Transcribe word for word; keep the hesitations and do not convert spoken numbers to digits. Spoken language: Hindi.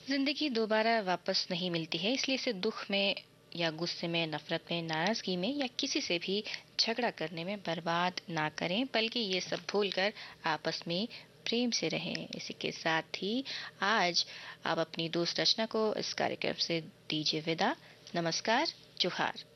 जिंदगी दोबारा वापस नहीं मिलती है, इसलिए इसे दुख में या गुस्से में, नफरत में, नाराजगी में या किसी से भी झगड़ा करने में बर्बाद ना करें, बल्कि ये सब भूलकर आपस में प्रेम से रहें। इसी के साथ ही आज आप अपनी दोस्त रचना को इस कार्यक्रम से दीजिए विदा। नमस्कार। जोहार।